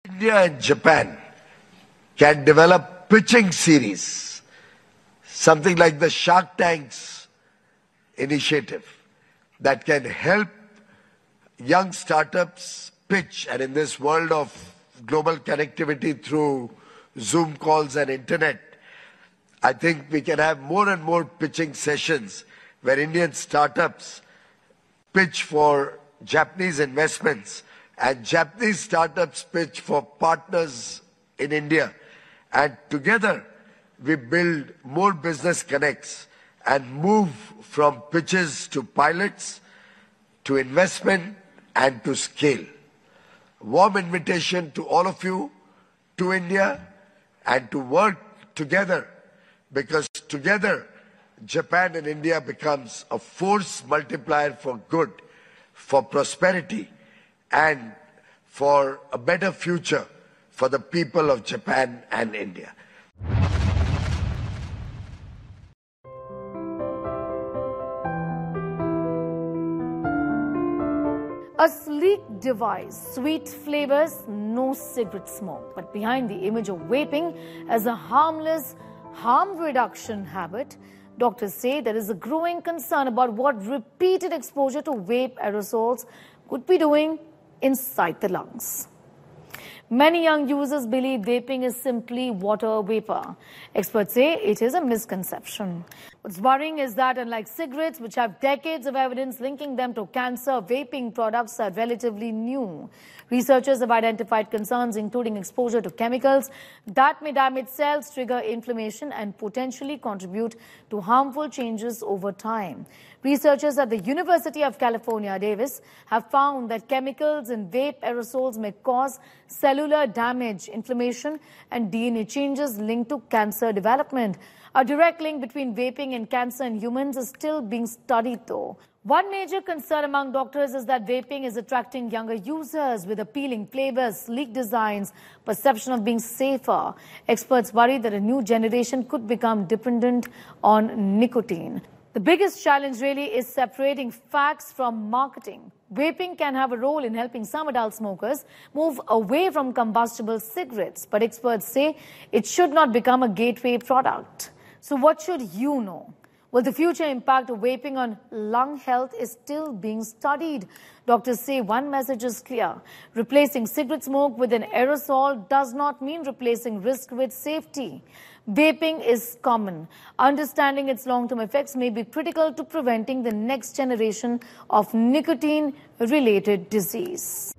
India and Japan can develop pitching series, something like the Shark Tanks initiative that can help young startups pitch. And in this world of global connectivity through Zoom calls and internet, I think we can have more and more pitching sessions where Indian startups pitch for Japanese investments and Japanese startups pitch for partners in India. And together we build more business connects and move from pitches to pilots, to investment and to scale. Warm invitation to all of you to India and to work together, because together Japan and India becomes a force multiplier for good, for prosperity and for a better future for the people of Japan and India. A sleek device, sweet flavors, no cigarette smoke. But behind the image of vaping as a harmless harm reduction habit, doctors say there is a growing concern about what repeated exposure to vape aerosols could be doing inside the lungs. Many young users believe vaping is simply water vapor. Experts say it is a misconception. What's worrying is that unlike cigarettes, which have decades of evidence linking them to cancer, vaping products are relatively new. Researchers have identified concerns including exposure to chemicals that may damage cells, trigger inflammation and potentially contribute to harmful changes over time. Researchers at the University of California, Davis, have found that chemicals in vape aerosols may cause cellular damage, inflammation and DNA changes linked to cancer development. A direct link between vaping and cancer in humans is still being studied though. One major concern among doctors is that vaping is attracting younger users with appealing flavors, sleek designs, perception of being safer. Experts worry that a new generation could become dependent on nicotine. The biggest challenge really is separating facts from marketing. Vaping can have a role in helping some adult smokers move away from combustible cigarettes, but experts say it should not become a gateway product. So what should you know? Well, the future impact of vaping on lung health is still being studied. Doctors say one message is clear. Replacing cigarette smoke with an aerosol does not mean replacing risk with safety. Vaping is common. Understanding its long-term effects may be critical to preventing the next generation of nicotine-related disease.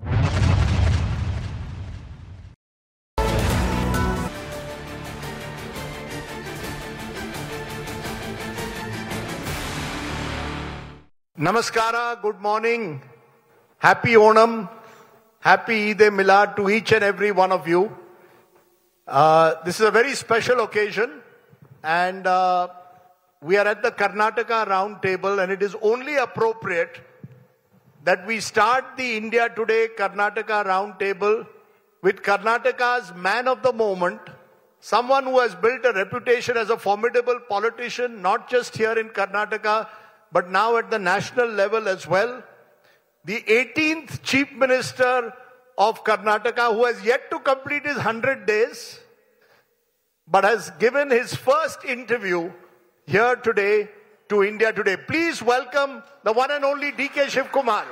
Namaskara, good morning, happy Onam, happy Eid-e-Milad to each and every one of you. This is a very special occasion and we are at the Karnataka round table, and it is only appropriate that we start the India Today Karnataka round table with Karnataka's man of the moment, someone who has built a reputation as a formidable politician, not just here in Karnataka, but now at the national level as well. The 18th Chief Minister of Karnataka, who has yet to complete his 100 days, but has given his first interview here today to India Today. Please welcome the one and only D.K. Shivkumar.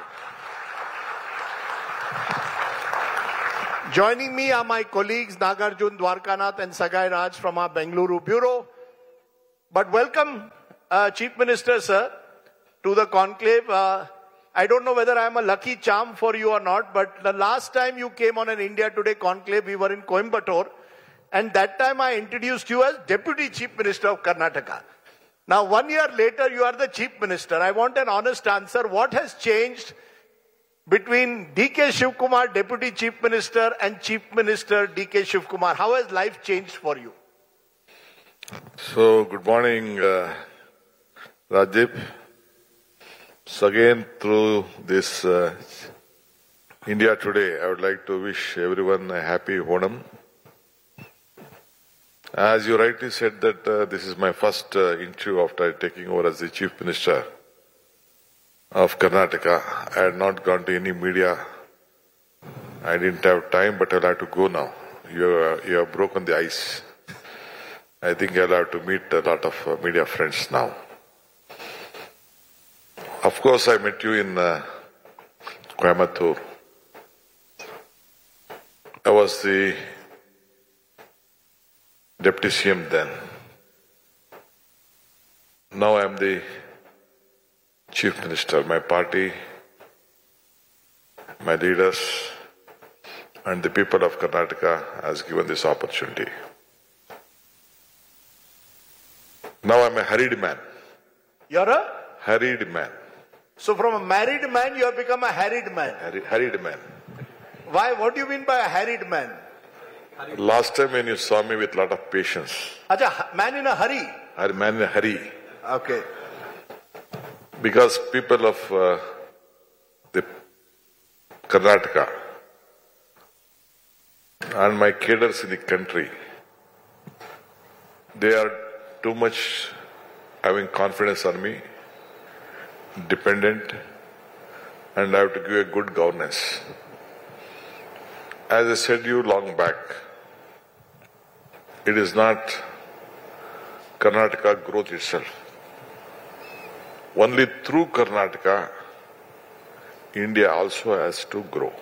Joining me are my colleagues Nagarjun Dwarkanath and Sagai Raj from our Bengaluru Bureau. But welcome, Chief Minister, sir, to the conclave. I don't know whether I am a lucky charm for you or not, but the last time you came on an India Today conclave, we were in Coimbatore, and that time I introduced you as Deputy Chief Minister of Karnataka. Now 1 year later, you are the Chief Minister. I want an honest answer. What has changed between D.K. Shivkumar, Deputy Chief Minister, and Chief Minister D.K. Shivkumar? How has life changed for you? So, good morning, Rajdip. So again, through this India Today, I would like to wish everyone a happy Onam. As you rightly said that this is my first interview after taking over as the Chief Minister of Karnataka. I had not gone to any media I didn't have time, but I'll have to go now. You have broken the ice. I think I'll have to meet a lot of media friends now. Of course, I met you in Coimbatore. I was the Deputy CM then. Now I am the Chief Minister. My party, my leaders, and the people of Karnataka has given this opportunity. Now I'm a hurried man. You're a? Hurried man. So from a married man, you have become a harried man. Hurried man. Why? What do you mean by a harried man? Last time when you saw me with a lot of patience. Acha, man in a hurry. A man in a hurry. Okay. Because people of the Karnataka and my cadres in the country, they are too much having confidence on me, dependent, and I have to give a good governance. As I said you long back, it is not Karnataka growth itself. Only through Karnataka, India also has to grow.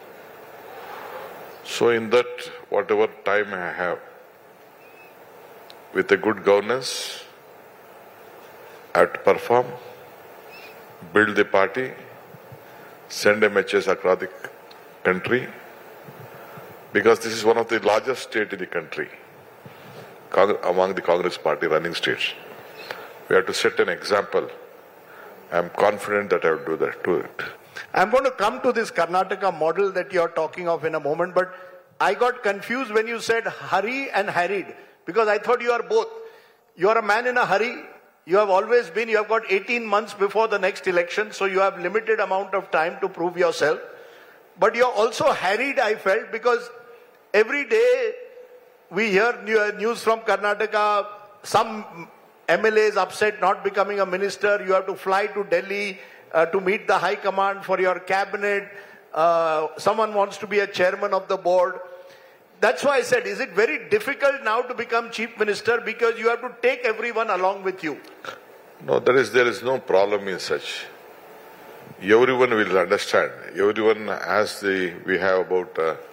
So in that, whatever time I have, with a good governance, I have to perform, build the party, send a message across the country, because this is one of the largest states in the country, among the Congress party running states. We have to set an example. I am confident that I will do it. I'm going to come to this Karnataka model that you're talking of in a moment, but I got confused when you said hurry and harried, because I thought you are both. You are a man in a hurry. You have always been. You have got 18 months before the next election, so you have limited amount of time to prove yourself. But you're also harried, I felt, because every day we hear news from Karnataka, some MLAs upset not becoming a minister. You have to fly to Delhi to meet the high command for your cabinet. Someone wants to be a chairman of the board. That's why I said, is it very difficult now to become chief minister because you have to take everyone along with you? No, there is no problem in such. Everyone will understand. Everyone has we have about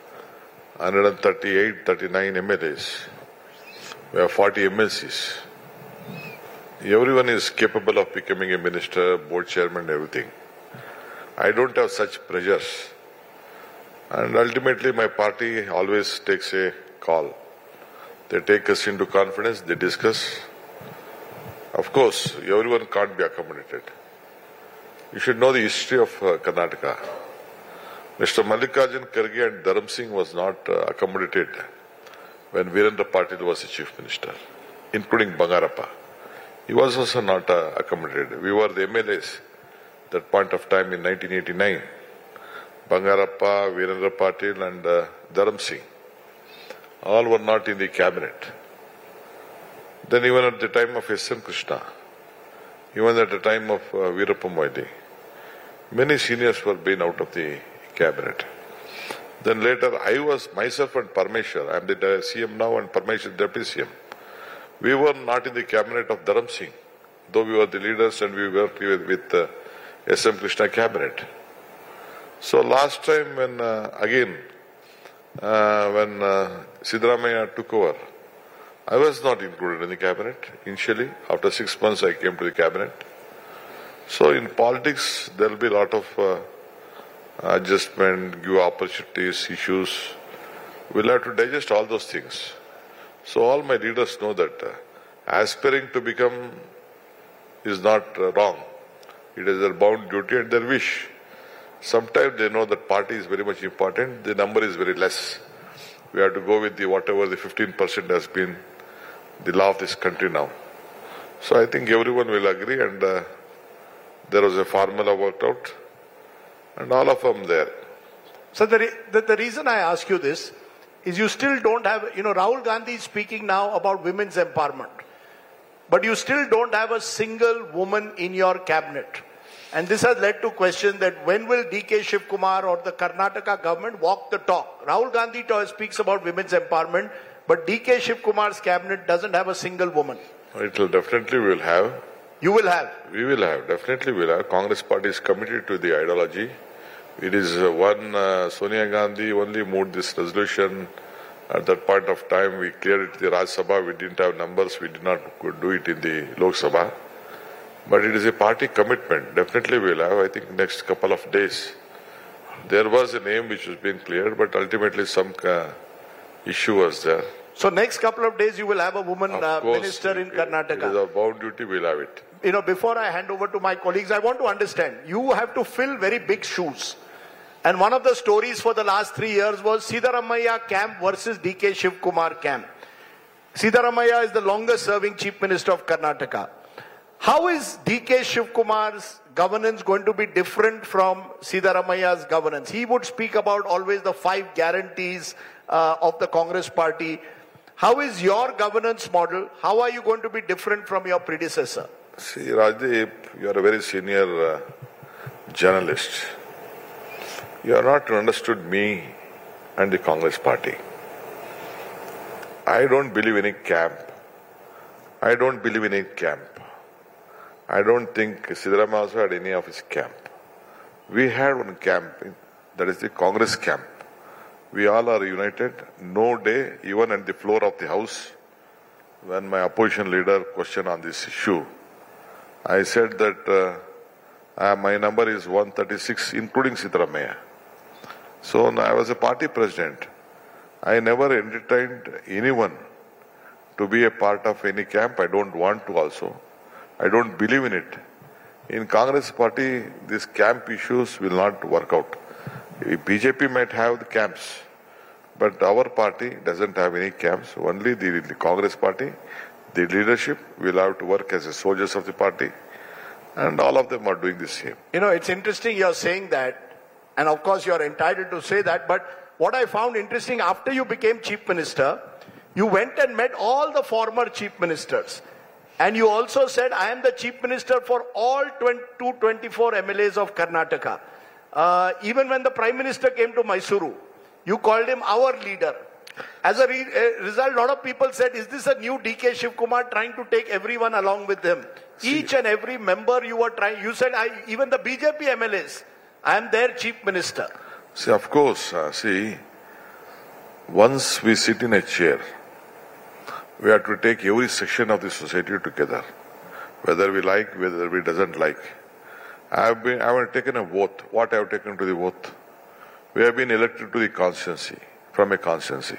138, 39 MLAs. We have 40 MLCs. Everyone is capable of becoming a minister, board chairman, everything. I don't have such pressures. And ultimately my party always takes a call. They take us into confidence, they discuss. Of course, everyone can't be accommodated. You should know the history of Karnataka. Mr. Mallikarjun Kharge and Dharam Singh was not accommodated when Virendra Patil was the chief minister, including Bangarappa. He was also not accommodated. We were the MLAs at that point of time in 1989. Bangarappa, Virendra Patil and Dharam Singh. All were not in the cabinet. Then even at the time of S.M. Krishna, even at the time of Veerappa Moily, many seniors were being out of the cabinet. Then later I was myself and Parmeshwar, I am the CM now and Parmeshwar deputy CM. We were not in the cabinet of Dharam Singh, though we were the leaders and we worked with S.M. Krishna cabinet. So last time when Siddaramaiah took over, I was not included in the cabinet initially. After 6 months I came to the cabinet. So in politics there will be a lot of adjustment, give opportunities, issues. We'll have to digest all those things. So all my leaders know that aspiring to become is not wrong. It is their bound duty and their wish. Sometimes they know that party is very much important. The number is very less. We have to go with whatever the 15% has been the law of this country now. So I think everyone will agree, and there was a formula worked out, and all of them there. So the reason I ask you this is you still don't have, Rahul Gandhi is speaking now about women's empowerment, but you still don't have a single woman in your cabinet. And this has led to questions that when will DK Shiv Kumar or the Karnataka government walk the talk? Rahul Gandhi speaks about women's empowerment, but DK Shiv Kumar's cabinet doesn't have a single woman. It will definitely will have. You will have. We will have, definitely will have. Congress party is committed to the ideology. It is Sonia Gandhi only moved this resolution. At that point of time, we cleared it in the Rajya Sabha. We didn't have numbers. We did not do it in the Lok Sabha. But it is a party commitment. Definitely we will have. I think next couple of days. There was a name which was being cleared, but ultimately some issue was there. So next couple of days you will have a woman minister in Karnataka. It is our bound duty. We will have it. You know, before I hand over to my colleagues, I want to understand. You have to fill very big shoes. And one of the stories for the last 3 years was Siddaramaiah camp versus DK Shiv Kumar camp. Siddaramaiah is the longest serving Chief Minister of Karnataka. How is DK Shiv Kumar's governance going to be different from Siddaramaiah's governance? He would speak about always the 5 guarantees of the Congress party. How is your governance model? How are you going to be different from your predecessor? See, Rajdeep, you are a very senior journalist. You have not understood me and the Congress party. I don't believe in a camp. I don't believe in a camp. I don't think Siddaramaiah also had any of his camp. We had one camp, that is the Congress camp. We all are united. No day, even at the floor of the House, when my opposition leader questioned on this issue, I said that my number is 136, including Siddaramaiah. So I was a party president. I never entertained anyone to be a part of any camp. I don't want to also. I don't believe in it. In Congress party, these camp issues will not work out. BJP might have the camps, but our party doesn't have any camps. Only the Congress party, the leadership will have to work as the soldiers of the party, and all of them are doing the same. You know, it's interesting you're saying that, and of course you're entitled to say that, but what I found interesting, after you became Chief Minister, you went and met all the former Chief Ministers. And you also said, I am the Chief Minister for all 224 MLAs of Karnataka. Even when the Prime Minister came to Mysuru, you called him our leader. As a result, a lot of people said, is this a new DK Shiv Kumar trying to take everyone along with him? Each and every member you were trying, you said, even the BJP MLAs, I am their Chief Minister. See, of course, once we sit in a chair, we have to take every section of the society together, whether we like, whether we doesn't like. I have taken a vote. What I have taken to the vote? We have been elected to the constituency, from a constituency.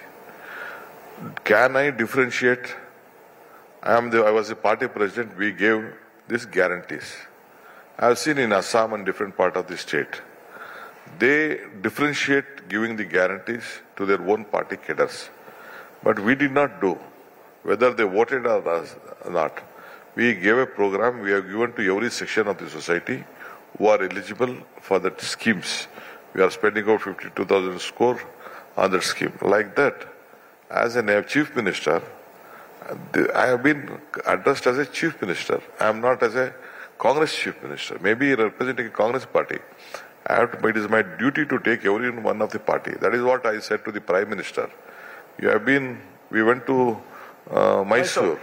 Can I differentiate? I was a party president. We gave these guarantees. I have seen in Assam and different part of the state, they differentiate giving the guarantees to their own party cadres. But we did not do. Whether they voted or not, we gave a program we have given to every section of the society who are eligible for that schemes. We are spending out 52,000 crore on that scheme. Like that, as a Chief Minister, I have been addressed as a Chief Minister. I am not as a Congress Chief Minister. Maybe representing a Congress party. It is my duty to take every one of the party. That is what I said to the Prime Minister. We went to Mysore.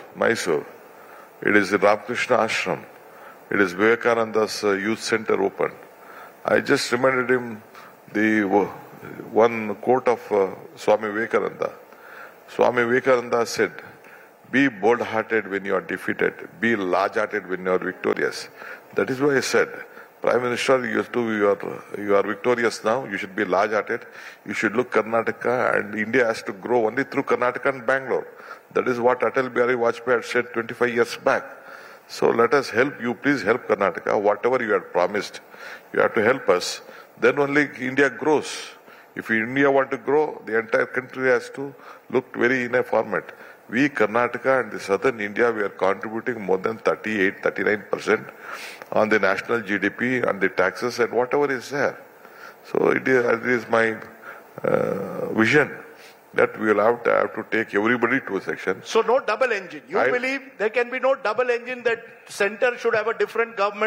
It is the Ramakrishna Ashram. It is Vivekananda's youth center opened. I just reminded him the one quote of Swami Vivekananda. Swami Vivekananda said, be bold-hearted when you are defeated. Be large-hearted when you are victorious. That is why I said, Prime Minister, you are victorious now. You should be large-hearted. You should look Karnataka, and India has to grow only through Karnataka and Bangalore. That is what Atal Bihari Vajpayee had said 25 years back. So let us help you. Please help Karnataka. Whatever you had promised, you have to help us. Then only India grows. If India want to grow, the entire country has to look very in a format. We, Karnataka and the southern India, we are contributing more than 39% on the national GDP, on the taxes and whatever is there. So it is my vision that we will have to take everybody to a section. So no double engine. You believe there can be no double engine, that center should have a different government,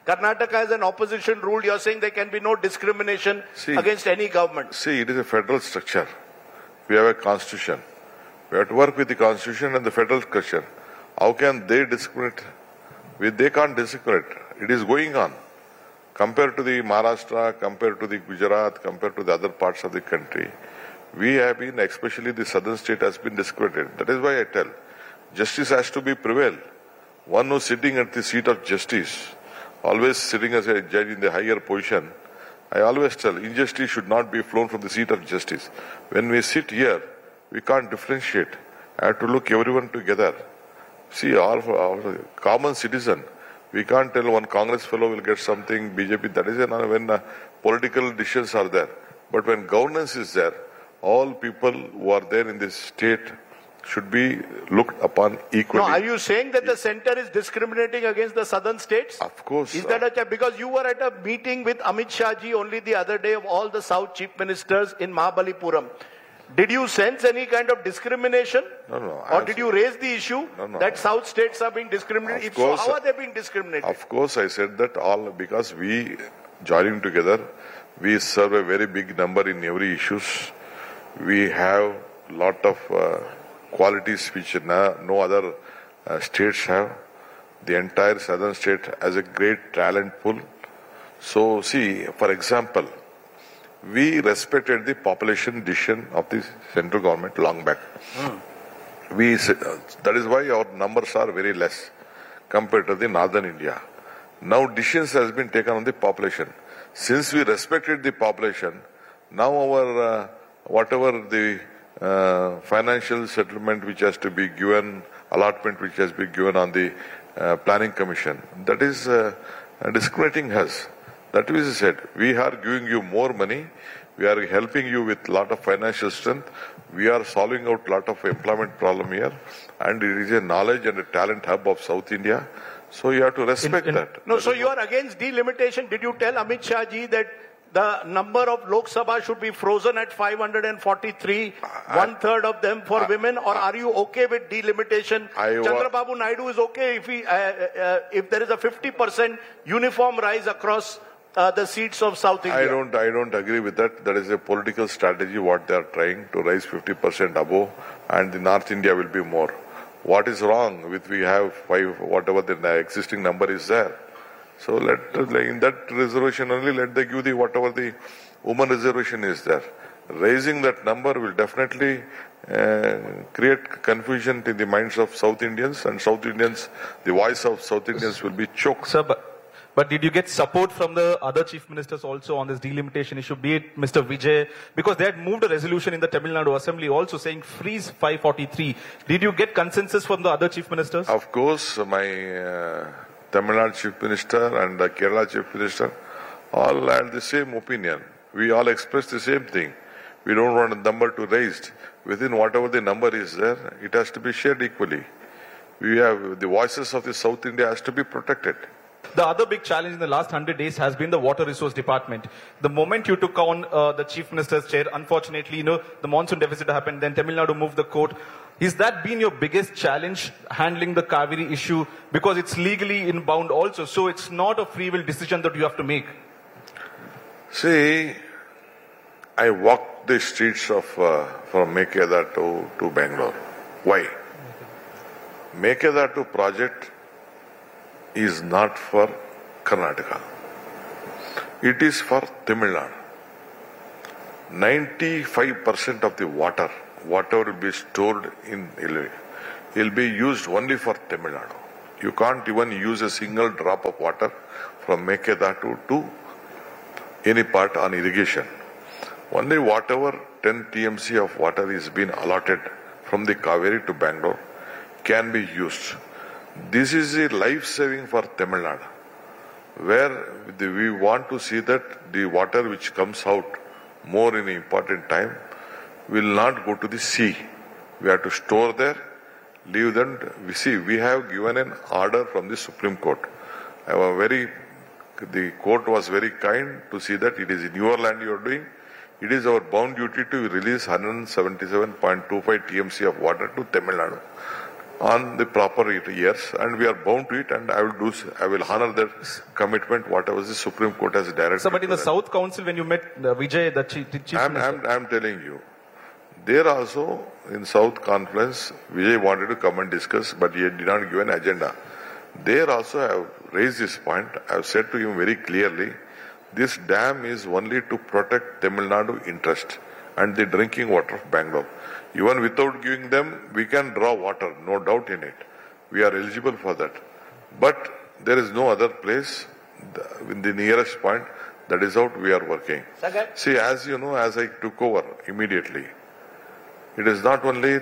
Karnataka as an opposition ruled, you're saying there can be no discrimination against any government. See, it is a federal structure. We have a constitution. We have to work with the constitution and the federal structure. How can they discriminate? They can't discriminate. It is going on. Compared to the Maharashtra, compared to the Gujarat, compared to the other parts of the country, we have been, especially the southern state, has been discriminated. That is why I tell, justice has to be prevailed. One who's sitting at the seat of justice, always sitting as a judge in the higher position, I always tell, injustice should not be flown from the seat of justice. When we sit here, we can't differentiate. I have to look everyone together. See, all common citizen, we can't tell one Congress fellow will get something, BJP, that is when political decisions are there. But when governance is there, all people who are there in this state should be looked upon equally. No, are you saying that the center is discriminating against the southern states? Of course. Is that because you were at a meeting with Amit Shah ji only the other day of all the South chief ministers in Mahabalipuram. Did you sense any kind of discrimination? No. Or did you raise the issue that South states are being discriminated? If so, how are they being discriminated? Of course, I said that all because we joining together, we serve a very big number in every issues. We have lot of qualities which no other states have. The entire southern state has a great talent pool. So see, for example, we respected the population decision of the central government long back. That is why our numbers are very less compared to the northern India. Now decisions has been taken on the population. Since we respected the population, now our whatever the financial settlement which has to be given, allotment which has been given on the planning commission, that is discriminating us. That is said, we are giving you more money, we are helping you with lot of financial strength, we are solving out lot of employment problem here, and it is a knowledge and a talent hub of South India. So you have to respect that. No, so you are against delimitation. Did you tell Amit Shah ji that the number of Lok Sabha should be frozen at 543, one-third of them for women, or are you okay with delimitation? Chandrababu Naidu is okay if there is a 50% uniform rise across the seats of South India. I don't agree with that. That is a political strategy what they are trying to raise 50% above, and the North India will be more. What is wrong with we have 5, whatever the existing number is there? So in that reservation only, let they give the whatever the woman reservation is there. Raising that number will definitely create confusion in the minds of South Indians, and South Indians, the voice of South Indians will be choked. Sir, but did you get support from the other chief ministers also on this delimitation issue, be it Mr. Vijay? Because they had moved a resolution in the Tamil Nadu Assembly also saying freeze 543. Did you get consensus from the other chief ministers? Of course, my Tamil Nadu chief minister and the Kerala chief minister all had the same opinion. We all expressed the same thing. We don't want a number to raised. Within whatever the number is there, it has to be shared equally. We have the voices of the South India has to be protected. The other big challenge in the last 100 days has been the Water Resource Department. The moment you took on the Chief Minister's chair, unfortunately, the monsoon deficit happened, then Tamil Nadu moved the court. Is that been your biggest challenge, handling the Kaveri issue? Because it's legally inbound also, so it's not a free will decision that you have to make. See, I walked the streets of from Mekedatu to Bangalore. Why? Mekedatu project is not for Karnataka. It is for Tamil Nadu. 95% of the water, whatever will be stored in Ilve, will be used only for Tamil Nadu. You can't even use a single drop of water from Mekedatu to any part on irrigation. Only whatever 10 TMC of water is being allotted from the Kaveri to Bangalore can be used. This is a life saving for Tamil Nadu, where we want to see that the water which comes out more in important time will not go to the sea. We have to store there, leave them. We have given an order from the Supreme Court. The court was very kind to see that it is in your land you are doing. It is our bound duty to release 177.25 TMC of water to Tamil Nadu. on the proper years, and we are bound to it, and I will honor that commitment, whatever the Supreme Court has directed. So, but in the South Council, when you met Vijay, the chief minister, I'm telling you, there also in South Conference, Vijay wanted to come and discuss, but he did not give an agenda. There also I have raised this point. I have said to him very clearly, this dam is only to protect Tamil Nadu interest and the drinking water of Bangalore. Even without giving them, we can draw water, no doubt in it. We are eligible for that. But there is no other place in the nearest point. That is how we are working. Second. See, as you know, as I took over immediately, it is not only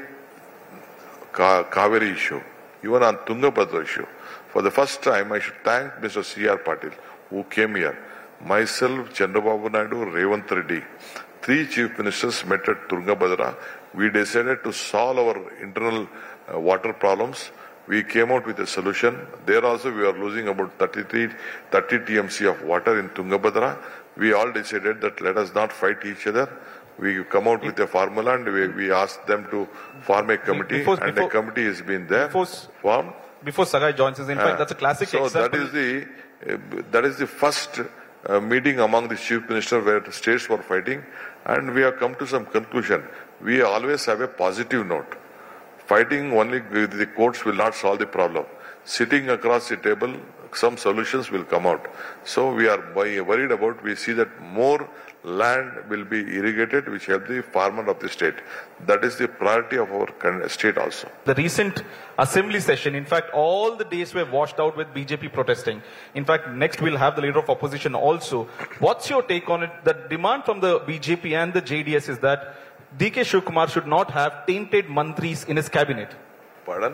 Kaveri issue, even on Tungabhadra issue. For the first time, I should thank Mr. C.R. Patil, who came here. Myself, Chandrababu Naidu, Revant Reddy, 3 chief ministers met at Tungabhadra. We decided to solve our internal water problems. We came out with a solution. There also we are losing about 30 TMC of water in Tungabhadra. We all decided that let us not fight each other. We come out with a formula and we asked them to form a committee, and a committee has been there formed. Before Sagai joins us, in fact, that's a classic example. So that is the first meeting among the chief minister where the states were fighting, and we have come to some conclusion. We always have a positive note. Fighting only with the courts will not solve the problem. Sitting across the table, some solutions will come out. So we are worried about, we see that more land will be irrigated, which help the farmer of the state. That is the priority of our state also. The recent assembly session, in fact, all the days were washed out with BJP protesting. In fact, next we'll have the leader of opposition also. What's your take on it? The demand from the BJP and the JDS is that DK Shivkumar should not have tainted mantris in his cabinet. Pardon?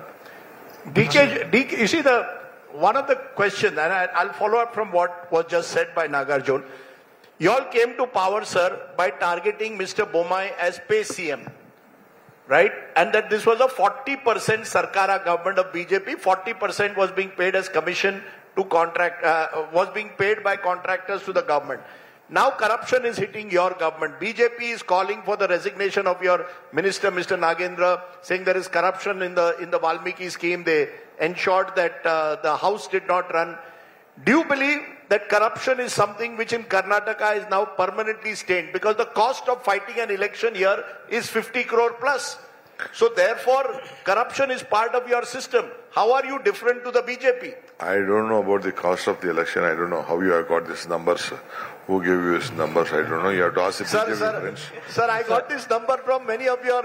DK, you see one of the questions, and I'll follow up from what was just said by Nagarjun. You all came to power, sir, by targeting Mr. Bommai as pay CM, right? And that this was a 40% Sarkara government of BJP, 40% was being paid as commission to was being paid by contractors to the government. Now corruption is hitting your government. BJP is calling for the resignation of your minister, Mr. Nagendra, saying there is corruption in the Valmiki scheme. They ensured that the house did not run. Do you believe that corruption is something which in Karnataka is now permanently stained? Because the cost of fighting an election here is 50 crore plus. So therefore, corruption is part of your system. How are you different to the BJP? I don't know about the cost of the election. I don't know how you have got these numbers. Who gave you these numbers? I don't know. You have to ask the BJP friends. Sir, I got this number from many of your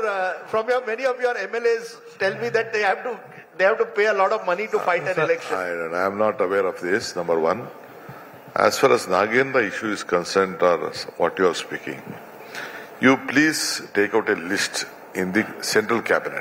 MLAs. Tell me that they have to pay a lot of money to fight an election. I am not aware of this. Number one, as far as Nagendra issue is concerned, or what you are speaking, you please take out a list in the central cabinet,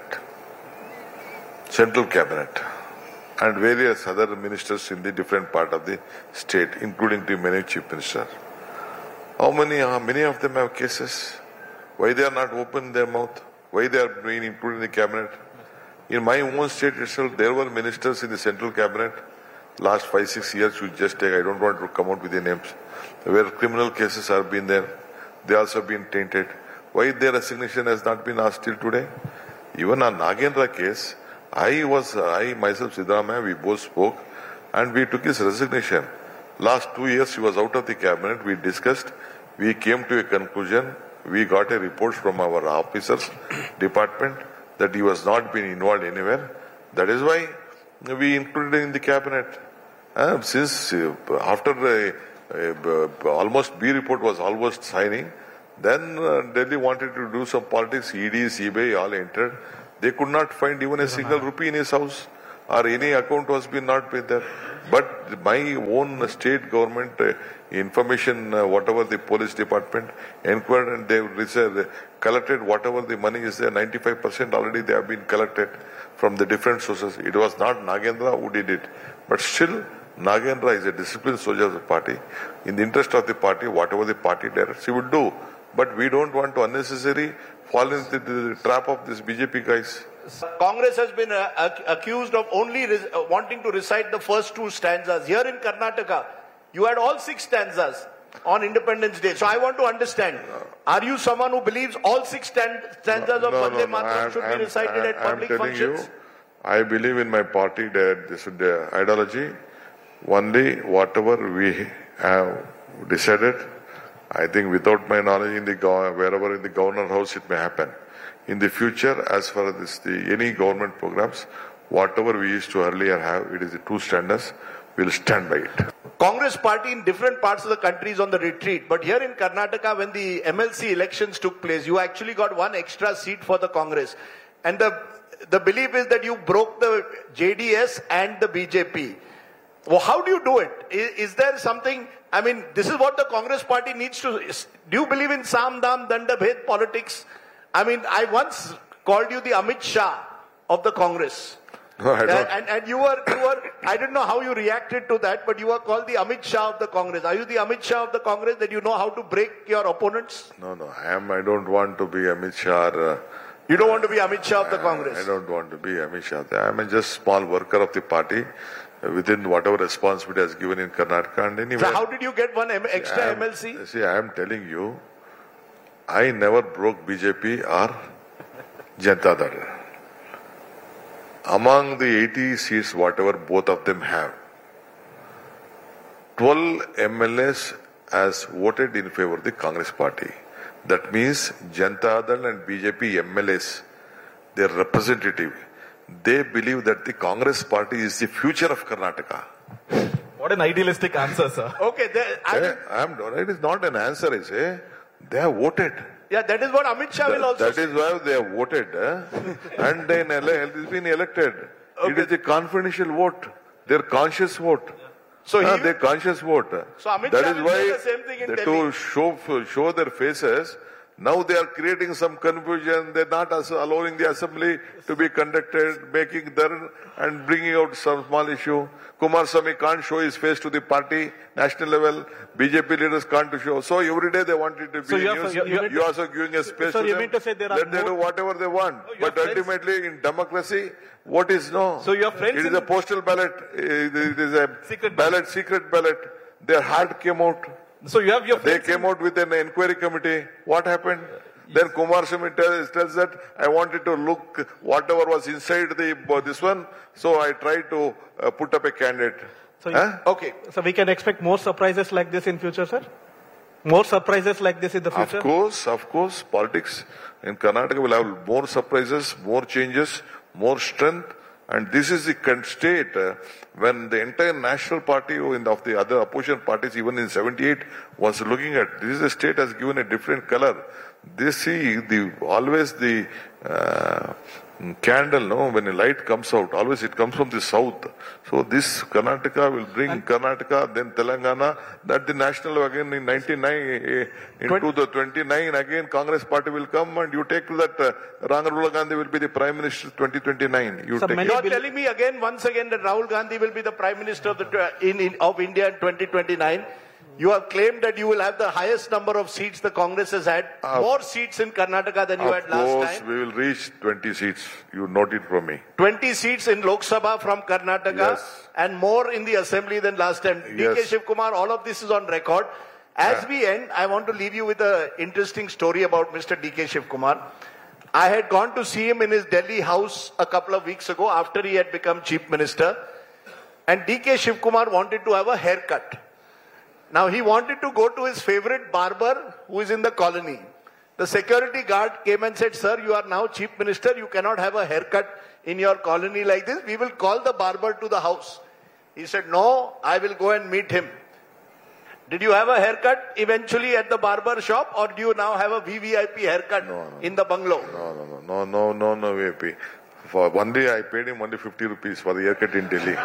and various other ministers in the different part of the state, including the many chief ministers. How many of them have cases? Why they are not open their mouth? Why they are being included in the cabinet? In my own state itself, there were ministers in the central cabinet last 5-6 years. You just take, I don't want to come out with the names, where criminal cases have been there. They also been tainted. Why their resignation has not been asked till today? Even on Nagendra case, I myself, Siddaramaiah, we both spoke and we took his resignation. Last 2 years he was out of the cabinet. We discussed. We came to a conclusion. We got a report from our officers department that he was not being involved anywhere. That is why we included him in the cabinet. Since after almost B report was almost signing, then Delhi wanted to do some politics. ED, CBI all entered. They could not find even a single rupee in his house, or any account was been not paid there. But my own state government information, whatever the police department inquired, and they collected whatever the money is there, 95% already they have been collected from the different sources. It was not Nagendra who did it. But still, Nagendra is a disciplined soldier of the party. In the interest of the party, whatever the party directs, he would do. But we don't want to unnecessarily fall into the trap of these BJP guys. Congress has been accused of only wanting to recite the first 2 stanzas. Here in Karnataka, you had all 6 stanzas on Independence Day. So I want to understand, are you someone who believes all 6 stanzas of Vande Mataram should be recited at public functions? I believe in my party that this is the ideology. Only whatever we have decided, I think without my knowledge wherever in the governor house it may happen. In the future, as far as any government programs, whatever we used to earlier have, it is the two standards, we'll stand by it. Congress party in different parts of the country is on the retreat. But here in Karnataka, when the MLC elections took place, you actually got one extra seat for the Congress. And the belief is that you broke the JDS and the BJP. Well, how do you do it? Is there something, I mean, this is what the Congress party needs to, do you believe in Sam Dam Danda Bhed politics? I mean, I once called you the Amit Shah of the Congress. No, I don't. And you were, I don't know how you reacted to that, but you were called the Amit Shah of the Congress. Are you the Amit Shah of the Congress, that you know how to break your opponents? No, I don't want to be Amit Shah. You don't want to be Amit Shah of the Congress? I don't want to be Amit Shah. I am just small worker of the party within whatever responsibility has given in Karnataka. And anyway, so how did you get one extra MLC? See, I am telling you, I never broke BJP or Janata Dal. Among the 80 seats, whatever both of them have, 12 MLAs has voted in favor of the Congress party. That means Janata Dal and BJP MLAs, their representative, they believe that the Congress party is the future of Karnataka. What an idealistic answer, sir. Okay, It is not an answer, I say. They have voted. Yeah, that is what Amit Shah will also That is why they have voted. And then it has been elected. Okay. It is a confidential vote. Their conscious vote. So their conscious vote. So Amit that Shah is will why say the same thing in Delhi. To show their faces, now they are creating some confusion. They are not allowing the assembly to be conducted, making there and bringing out some small issue. Kumaraswamy can't show his face to the party, national level. BJP leaders can't show. So every day they want it to be news. You are also giving a space to them. To say there Let them do whatever they want. But ultimately in democracy, what is no? So your friends it is a postal ballot. It is a secret ballot. Their heart came out. So you have your They came out with an inquiry committee. What happened? Then Kumaraswamy tells that I wanted to look whatever was inside this one, so I tried to put up a candidate. So okay. So we can expect more surprises like this in future, sir? More surprises like this in the future? Of course. Politics in Karnataka will have more surprises, more changes, more strength. And this is the state when the entire national party of the other opposition parties, even in 78, was looking at. This is the state has given a different color. They see always the candle, no, when a light comes out, always it comes from the south. So this Karnataka will bring Karnataka, then Telangana, that the national again in 99, into the 29, again Congress party will come and you take to that Rahul Gandhi will be the Prime Minister 2029. You are telling me once again that Rahul Gandhi will be the Prime Minister of India in 2029. You have claimed that you will have the highest number of seats the Congress has had, more seats in Karnataka than you had last time. Of course, we will reach 20 seats. You note it from me. 20 seats in Lok Sabha from Karnataka, yes, and more in the Assembly than last time. Yes. DK Shiv Kumar, all of this is on record. As we end, I want to leave you with an interesting story about Mr. DK Shiv Kumar. I had gone to see him in his Delhi house a couple of weeks ago after he had become Chief Minister. And DK Shiv Kumar wanted to have a haircut. Now he wanted to go to his favorite barber who is in the colony. The security guard came and said, "Sir, you are now Chief Minister. You cannot have a haircut in your colony like this. We will call the barber to the house." He said, "No, I will go and meet him." Did you have a haircut eventually at the barber shop, or do you now have a VVIP haircut in the bungalow? No, VIP. For one day I paid him only 50 rupees for the haircut in Delhi.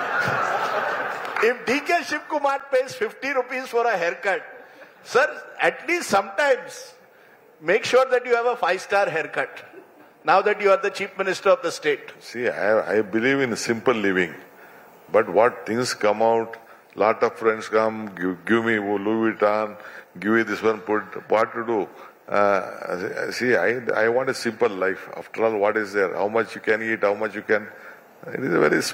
If DK Shiv Kumar pays 50 rupees for a haircut, sir, at least sometimes make sure that you have a 5-star haircut. Now that you are the Chief Minister of the state. See, I believe in simple living. But what things come out, lot of friends come, give me Louis Vuitton, give me this one, put what to do. See, I want a simple life. After all, what is there? How much you can eat, how much you can. It is a very